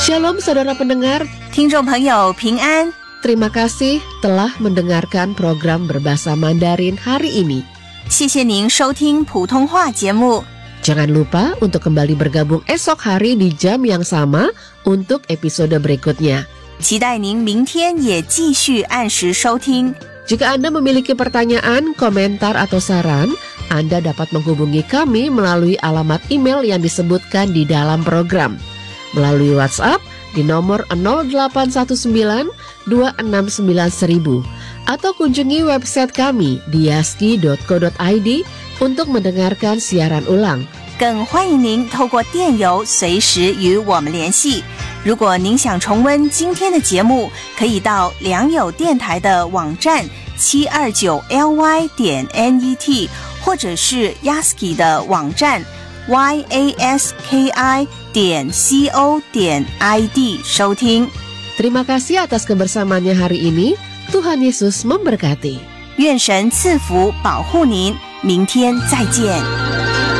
Shalom saudara pendengar, 听众朋友平安。 terima kasih telah mendengarkan program berbahasa Mandarin hari ini. 谢谢您收听普通话节目。 Jangan lupa untuk kembali bergabung esok hari di jam yang sama untuk episode berikutnya. 期待您明天也继续按时收听。 Jika Anda memiliki pertanyaan, komentar, atau saran, Anda dapat menghubungi kami melalui alamat email yang disebutkan di dalam program. Melalui WhatsApp di nomor 0819 269 1000 atau kunjungi website kami di yaski.co.id untuk mendengarkan siaran ulang. 更欢迎您透过电邮随时与我们联系。如果您想重温今天的节目，可以到良友电台的网站729ly.net 或者是 Yaski 的网站 yaski.co.id 收听。 Terima kasih atas kebersamaannya hari ini. Tuhan Yesus memberkati. 愿神赐福保护您，明天再见。